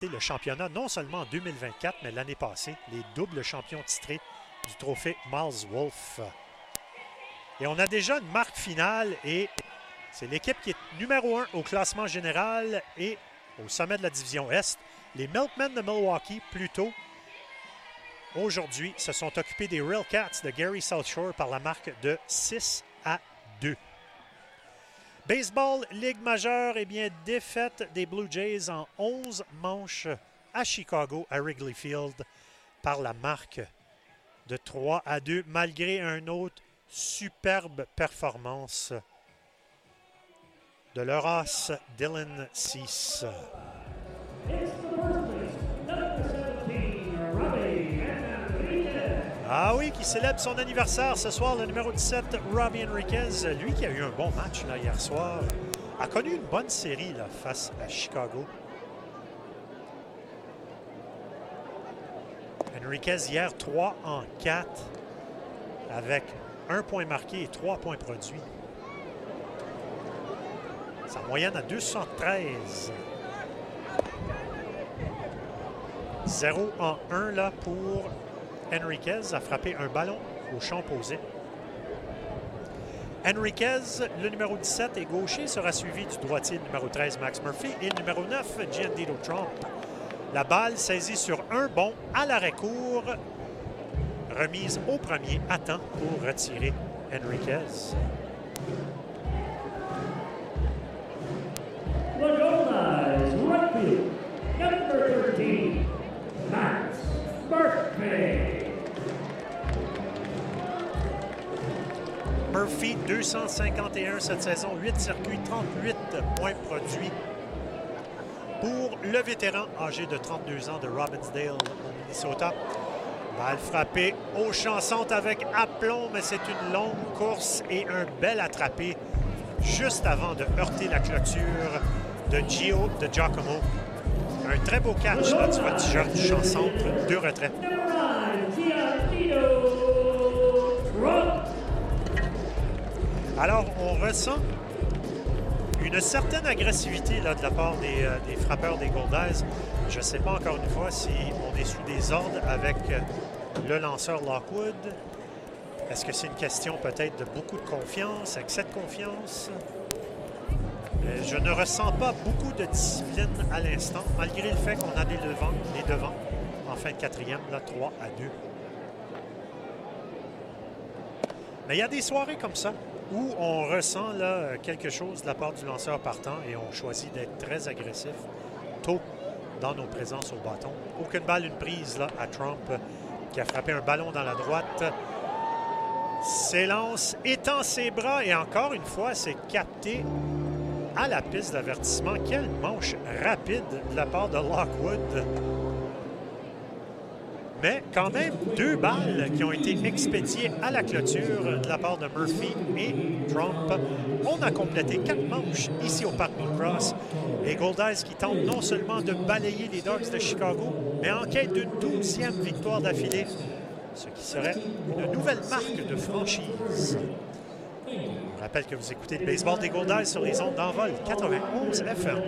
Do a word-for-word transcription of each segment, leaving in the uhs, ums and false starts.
le championnat non seulement en deux mille vingt-quatre, mais l'année passée, les doubles champions titrés du trophée Miles Wolff. Et on a déjà une marque finale et c'est l'équipe qui est numéro un au classement général et au sommet de la division Est. Les Milkmen de Milwaukee, plus tôt, aujourd'hui, se sont occupés des Real Cats de Gary South Shore par la marque de six à deux. Baseball, Ligue majeure, eh bien, défaite des Blue Jays en onze manches à Chicago, à Wrigley Field, par la marque de trois à deux, malgré un autre superbe performance de leur as Dylan Cease. Ah oui, qui célèbre son anniversaire ce soir, le numéro dix-sept, Robbie Enriquez. Lui qui a eu un bon match là, hier soir, a connu une bonne série là, face à Chicago. Enriquez hier, trois en quatre, avec un point marqué et trois points produits. Sa moyenne à deux virgule soixante-treize. zéro en un là pour Enriquez, a frappé un ballon au champ opposé. Enriquez, le numéro dix-sept, est gaucher, sera suivi du droitier, le numéro treize, Max Murphy, et le numéro neuf, Giancarlo Trump. La balle saisie sur un bond à l'arrêt-court, remise au premier à temps pour retirer Enriquez. The Goldies, right field, number thirteen, Max Murphy. Murphy, deux cent cinquante et un cette saison, huit circuits, trente-huit points produits. Pour le vétéran âgé de trente-deux ans de Robbinsdale au Minnesota. Balle frappée au chanson avec aplomb, mais c'est une longue course et un bel attrapé juste avant de heurter la clôture de Gio de Giacomo. Un très beau catch là, du voltigeur du champ centre, deux retraits. Alors, on ressent une certaine agressivité là, de la part des, euh, des frappeurs des Goldies. Je ne sais pas encore une fois si on est sous des ordres avec euh, le lanceur Lockwood. Est-ce que c'est une question peut-être de beaucoup de confiance, excès de confiance? Euh, je ne ressens pas beaucoup de discipline à l'instant, malgré le fait qu'on a des devants, les devants en fin de quatrième, là, trois à deux. Mais il y a des soirées comme ça où on ressent là, quelque chose de la part du lanceur partant et on choisit d'être très agressif tôt dans nos présences au bâton. Aucune balle, une prise là, à Trump qui a frappé un ballon dans la droite. S'élance, étend ses bras et encore une fois, c'est capté à la piste d'avertissement. Quelle manche rapide de la part de Lockwood. Mais quand même, deux balles qui ont été expédiées à la clôture de la part de Murphy et Trump. On a complété quatre manches ici au Parc Norcross. Les Goldies qui tentent non seulement de balayer les Dogs de Chicago, mais en quête d'une douzième victoire d'affilée, ce qui serait une nouvelle marque de franchise. Je rappelle que vous écoutez le baseball des Goldies sur les ondes d'Envol quatre-vingt-onze F M.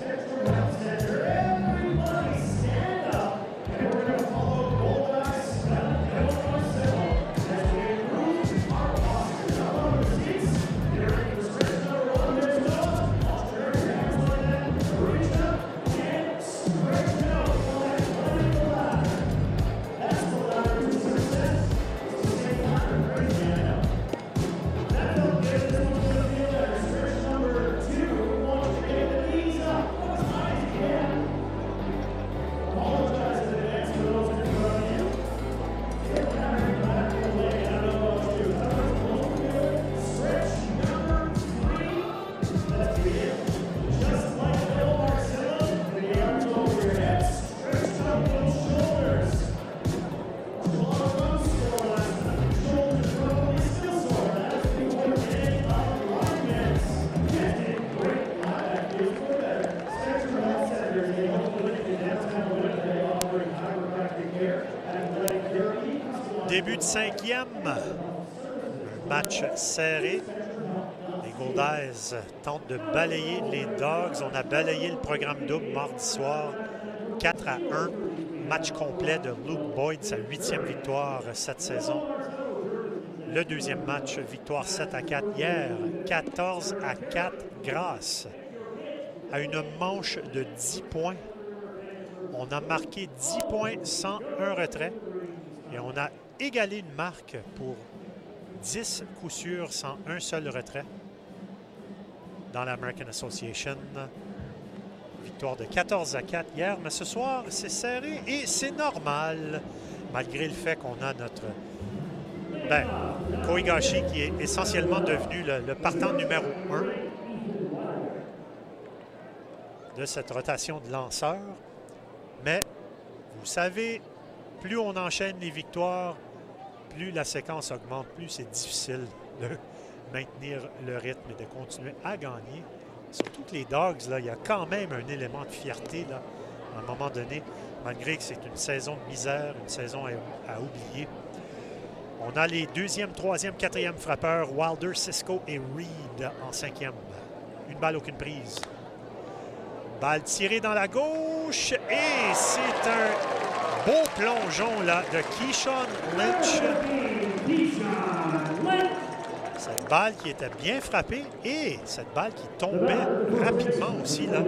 Début de cinquième. Match serré. Les Goldies tentent de balayer les Dogs. On a balayé le programme double mardi soir quatre à un. Match complet de Luke Boyd, sa huitième victoire cette saison. Le deuxième match, victoire sept à quatre hier, quatorze à quatre grâce à une manche de dix points. On a marqué dix points sans un retrait et on a égalé une marque pour dix coups sûrs sans un seul retrait dans l'American Association. Victoire de quatorze à quatre hier, mais ce soir, c'est serré et c'est normal, malgré le fait qu'on a notre ben, Kohigashi qui est essentiellement devenu le, le partant numéro un de cette rotation de lanceurs. Mais, vous savez, plus on enchaîne les victoires, plus la séquence augmente, plus c'est difficile de maintenir le rythme et de continuer à gagner. Surtout que les Dogs, là, il y a quand même un élément de fierté là, à un moment donné, malgré que c'est une saison de misère, une saison à, à oublier. On a les deuxième, troisième, quatrième frappeurs, Wilder, Cisco et Reed en cinquième. Une balle, aucune prise. Balle tirée dans la gauche et c'est un beau plongeon là, de Keyshawn Lynch. Cette balle qui était bien frappée et cette balle qui tombait rapidement aussi. Là.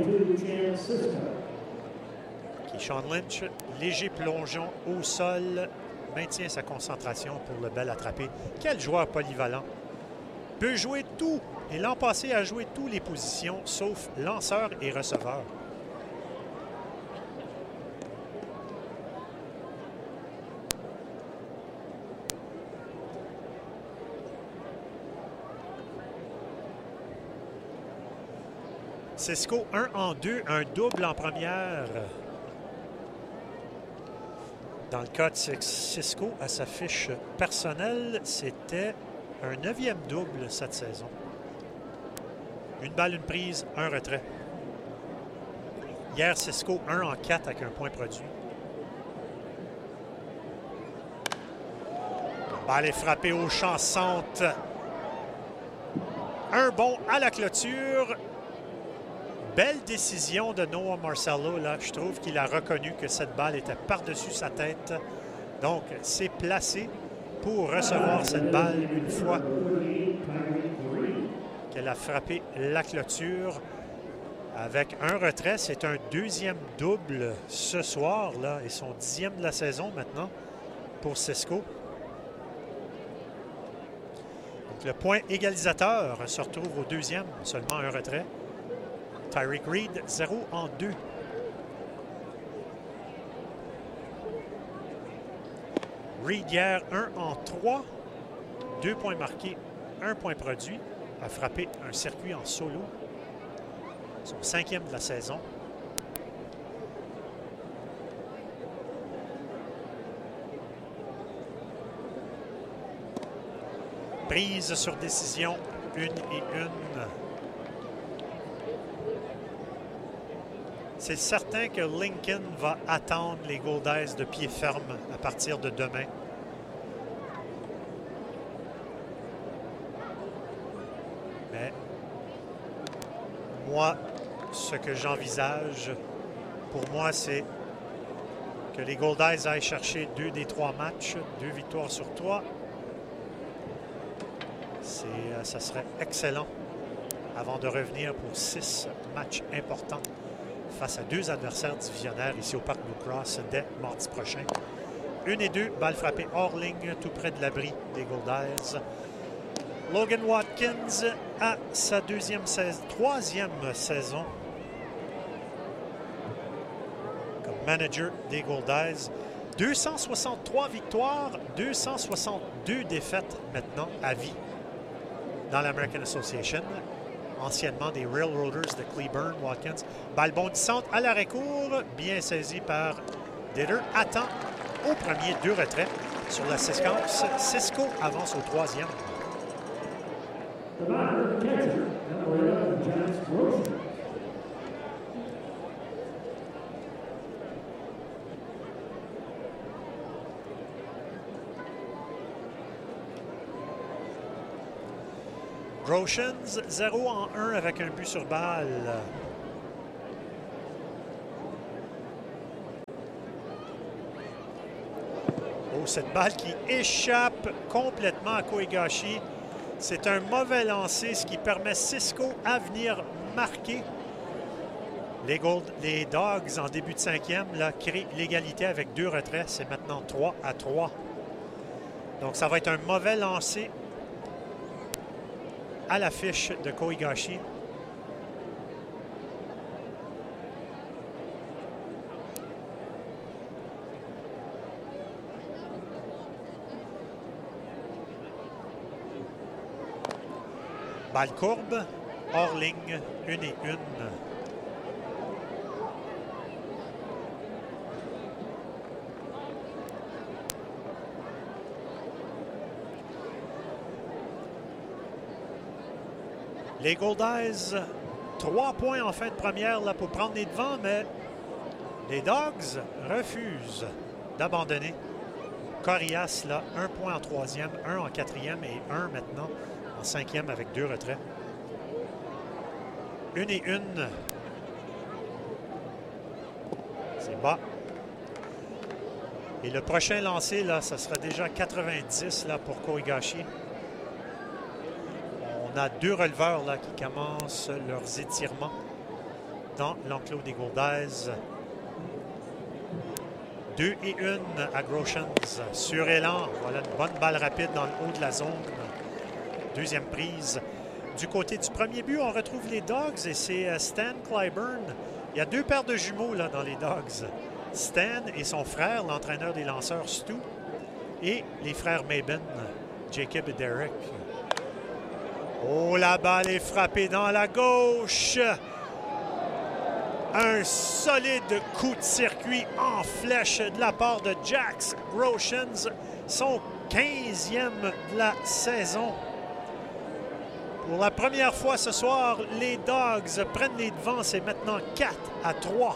Keyshawn Lynch, léger plongeon au sol, maintient sa concentration pour le bel attrapé. Quel joueur polyvalent. Peut jouer tout. Et l'an passé a joué toutes les positions, sauf lanceur et receveur. Cisco, un en deux, un double en première. Dans le cas de Cisco, à sa fiche personnelle, c'était un neuvième double cette saison. Une balle, une prise, un retrait. Hier, Cisco, un en quatre avec un point produit. La balle est frappée au champ centre. Un bon à la clôture. Belle décision de Noah Marcello. Là, je trouve qu'il a reconnu que cette balle était par-dessus sa tête. Donc, c'est placé pour recevoir cette balle une fois qu'elle a frappé la clôture. Avec un retrait, c'est un deuxième double ce soir, là, et son dixième de la saison maintenant pour Cisco. Donc, le point égalisateur se retrouve au deuxième, seulement un retrait. Tyreek Reed, zéro en deux. Reed hier, un en trois. Deux points marqués, un point produit. A frappé un circuit en solo. Son cinquième de la saison. Prise sur décision, une et une. C'est certain que Lincoln va attendre les Goldeyes de pied ferme à partir de demain. Mais moi, ce que j'envisage, pour moi, c'est que les Goldeyes aillent chercher deux des trois matchs, deux victoires sur trois. C'est, euh, ça serait excellent avant de revenir pour six matchs importants face à deux adversaires divisionnaires ici au Parc Blue Cross dès mardi prochain. Une et deux, balle frappée hors ligne, tout près de l'abri des Goldeyes. Logan Watkins à sa deuxième saison, troisième saison comme manager des Goldeyes. deux cent soixante-trois victoires, deux cent soixante-deux défaites maintenant à vie dans l'American Association. Anciennement des Railroaders de Cleburne, Watkins. Balle bondissante à l'arrêt-court, bien saisie par Ditter. Attend au premier, deux retraits sur la séquence. Cisco avance au troisième. Groshans, zéro en un avec un but sur balle. Oh, cette balle qui échappe complètement à Koigashi. C'est un mauvais lancer, ce qui permet Cisco à venir marquer. Les, Gold, les Dogs, en début de cinquième, là, créent l'égalité avec deux retraits. C'est maintenant trois à trois. Donc, ça va être un mauvais lancer à la fiche de Koigashi. Balle courbe, hors ligne, une et une. Les Goldeyes, trois points en fin de première là, pour prendre les devants, mais les Dogs refusent d'abandonner. Corias, là, un point en troisième, un en quatrième et un maintenant en cinquième avec deux retraits. Une et une. C'est bas. Et le prochain lancé, là, ça sera déjà quatre-vingt-dix là, pour Koigashi. On a deux releveurs là, qui commencent leurs étirements dans l'enclos des Goldeyes. Deux et une à Groshans. Sur élan, voilà une bonne balle rapide dans le haut de la zone. Deuxième prise. Du côté du premier but, on retrouve les Dogs et c'est Stan Clyburn. Il y a deux paires de jumeaux là, dans les Dogs. Stan et son frère, l'entraîneur des lanceurs Stu, et les frères Maben, Jacob et Derek. Oh, la balle est frappée dans la gauche. Un solide coup de circuit en flèche de la part de Jax Groshans, son quinzième de la saison. Pour la première fois ce soir, les Dogs prennent les devants. C'est maintenant quatre à trois.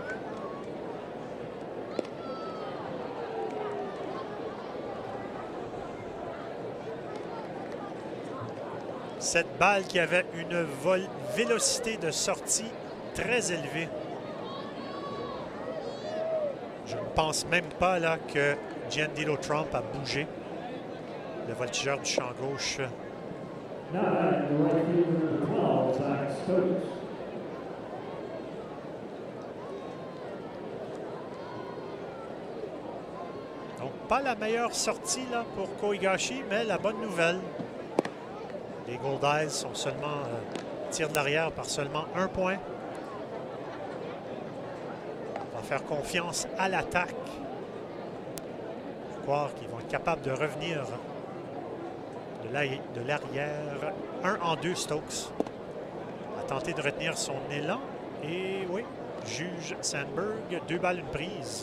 Cette balle qui avait une vélocité de sortie très élevée. Je ne pense même pas là que Giancarlo Trump a bougé. Le voltigeur du champ gauche. Donc, pas la meilleure sortie là, pour Koigashi, mais la bonne nouvelle. Les Goldeyes sont seulement euh, tirent de l'arrière par seulement un point. On va faire confiance à l'attaque. Faut croire qu'ils vont être capables de revenir de l'arrière. Un en deux, Stokes a tenté de retenir son élan. Et oui, juge Sandberg, deux balles, une prise.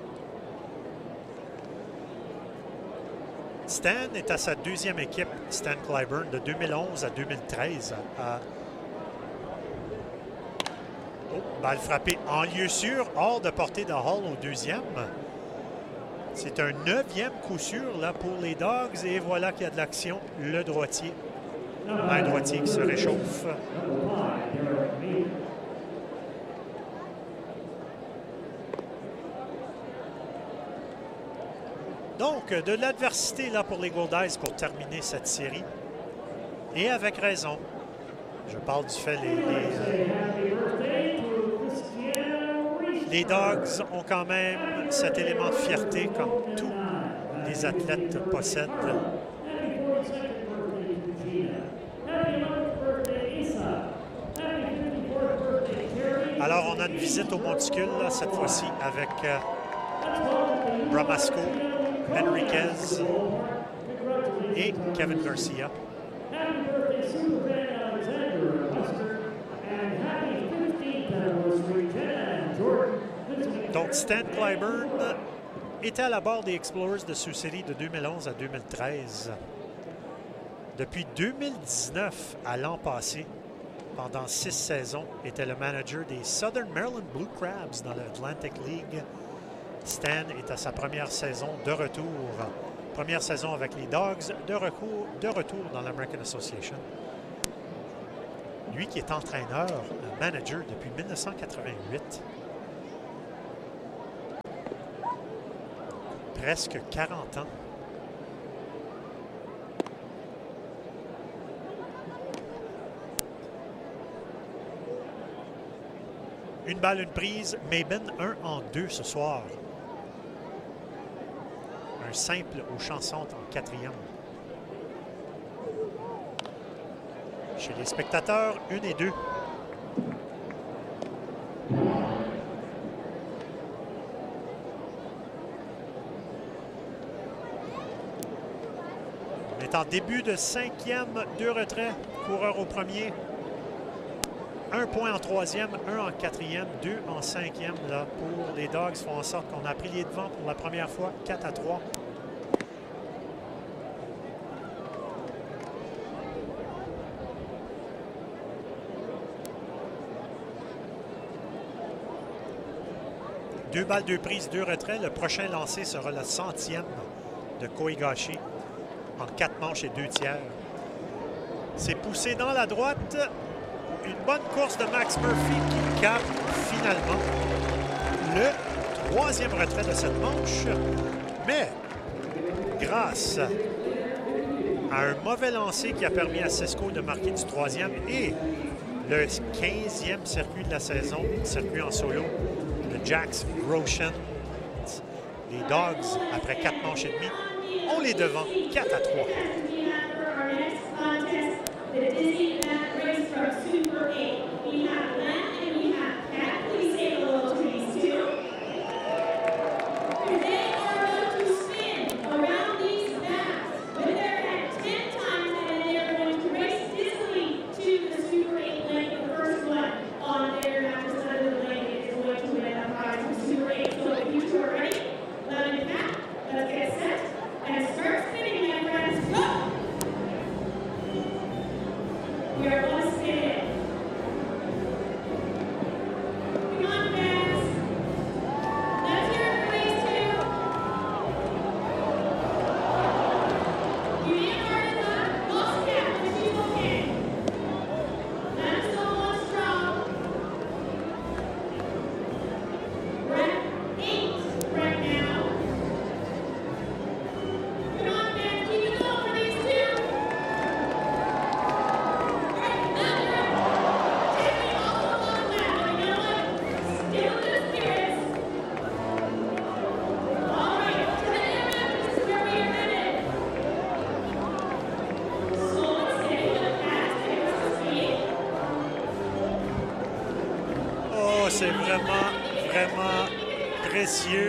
Stan est à sa deuxième équipe, Stan Clyburn, de deux mille onze à deux mille treize. À... Oh, balle frappée en lieu sûr, hors de portée de Hall au deuxième. C'est un neuvième coup sûr là, pour les Dogs. Et voilà qu'il y a de l'action. Le droitier. Un droitier qui se réchauffe. Donc, de l'adversité là pour les Goldeyes pour terminer cette série. Et avec raison. Je parle du fait les, les, les Dogs ont quand même cet élément de fierté comme tous les athlètes possèdent. Alors, on a une visite au monticule là, cette fois-ci avec euh, Bramasco, Henriquez et Kevin Garcia. Donc, Stan Clyburn était à la barre des Explorers de Sioux City de deux mille onze à deux mille treize. Depuis deux mille dix-neuf à l'an passé, pendant six saisons, était le manager des Southern Maryland Blue Crabs dans l'Atlantic League. Stan est à sa première saison de retour. Première saison avec les Dogs, de, recours, de retour dans l'American Association. Lui qui est entraîneur, manager depuis mille neuf cent quatre-vingt-huit. presque quarante ans. Une balle, une prise. Maben, un en deux ce soir. Un simple aux chansons en quatrième. Chez les spectateurs, une et deux. On est en début de cinquième, deux retraits. Coureur au premier. Un point en troisième, un en quatrième, deux en cinquième. Là, pour les Dogs, font en sorte qu'on a pris les devants pour la première fois, quatre à trois. Deux balles, deux prises, deux retraits. Le prochain lancé sera le centième de Koigashi en quatre manches et deux tiers. C'est poussé dans la droite. Une bonne course de Max Murphy qui capte finalement le troisième retrait de cette manche. Mais grâce à un mauvais lancer qui a permis à Cisco de marquer du troisième et le quinzième circuit de la saison, circuit en solo de Jax Roshan, les Dogs, après quatre manches et demie, ont les devants quatre à trois. C'est vraiment, vraiment précieux.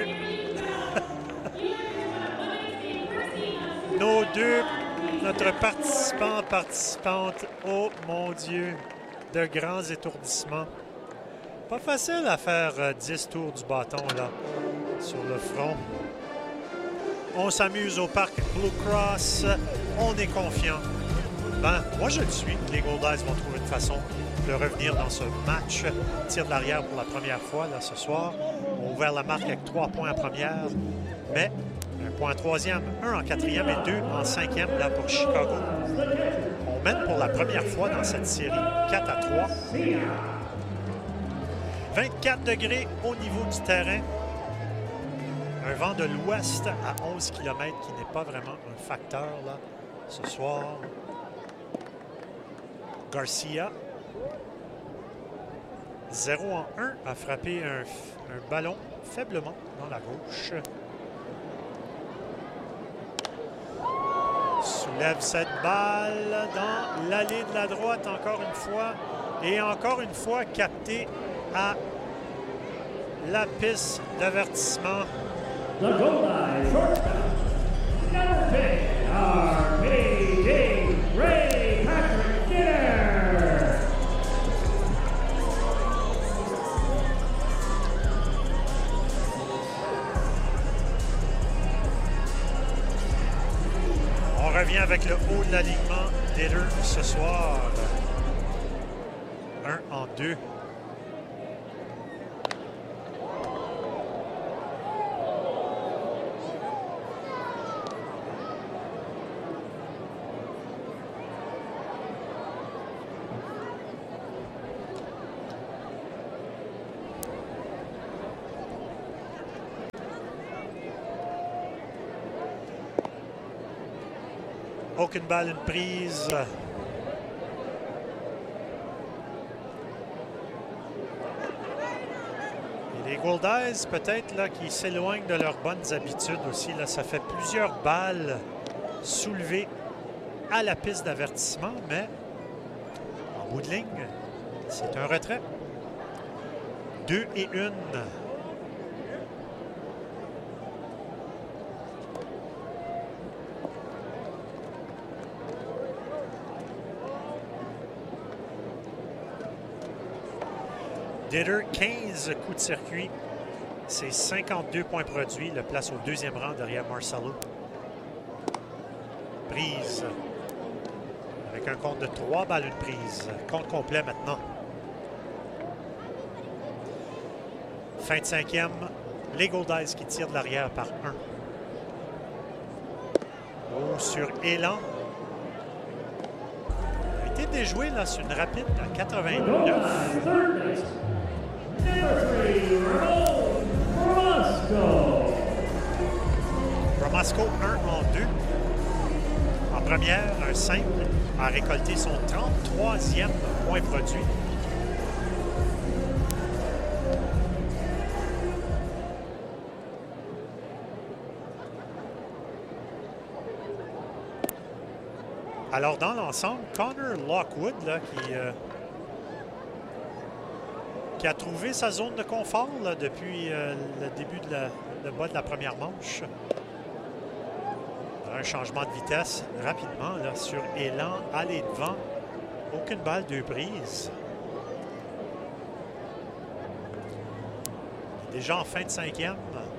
Nos deux, notre participant, participante, oh mon Dieu, de grands étourdissements. Pas facile à faire euh, dix tours du bâton, là, sur le front. On s'amuse au parc Blue Cross. On est confiant. Ben, moi, je le suis. Les Goldies vont trouver une façon de revenir dans ce match. Tir de l'arrière pour la première fois là, ce soir. On a ouvert la marque avec trois points en première, mais un point en troisième, un en quatrième et deux en cinquième là pour Chicago. On mène pour la première fois dans cette série quatre à trois. vingt-quatre degrés au niveau du terrain. Un vent de l'ouest à onze kilomètres qui n'est pas vraiment un facteur là ce soir. Garcia, zéro en un, a frappé un, un ballon faiblement dans la gauche. Soulève cette balle dans l'allée de la droite encore une fois. Et encore une fois capté à la piste d'avertissement. The Goldies shortstop, number ten, R P D Ray Patrick Kidder. On revient avec le haut de l'alignement d'Eder ce soir. Un en deux. Aucune balle, une prise. Et les Goldeyes, peut-être, là, qui s'éloignent de leurs bonnes habitudes aussi. Là, ça fait plusieurs balles soulevées à la piste d'avertissement, mais en bout de ligne, c'est un retrait. Deux et une. Ditter, quinze coups de circuit. C'est cinquante-deux points produits. Le place au deuxième rang derrière Marcelo. Prise. Avec un compte de trois balles, une prise. Compte complet maintenant. Fin de cinquième. Les Goldeyes qui tirent de l'arrière par un. Oh, sur élan. Il a été déjoué là, sur une rapide à quatre-vingt-neuf. Romasco, un en deux. En première, un simple a récolté son trente-troisième point produit. Alors, dans l'ensemble, Connor Lockwood, là, qui, euh, qui a trouvé sa zone de confort là, depuis euh, le début de la, le bas de la première manche. Un changement de vitesse rapidement là, sur élan, aller devant. Aucune balle, deux prises. Déjà en fin de cinquième.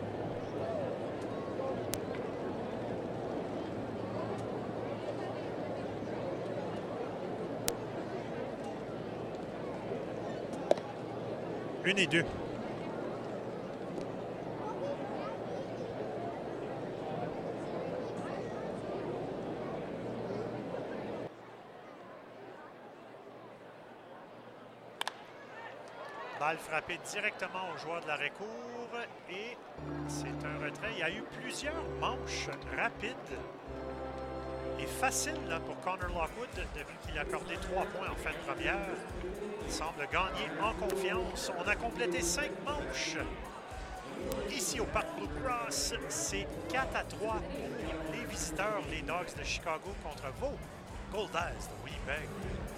Une et deux. Balle frappée directement au joueur de la recour et c'est un retrait. Il y a eu plusieurs manches rapides et faciles là, pour Connor Lockwood depuis qu'il a accordé trois points en fin de première. Il semble gagner en confiance. On a complété cinq manches. Ici au Parc Blue Cross, c'est quatre à trois pour les visiteurs, les Dogs de Chicago contre vos Goldeyes de Winnipeg.